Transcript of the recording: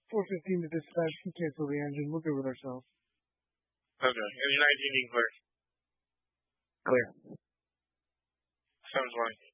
4:15 to dispatch. We cancel the engine. We'll good with ourselves. Okay. Engine 19 being clear. Clear. Sounds like.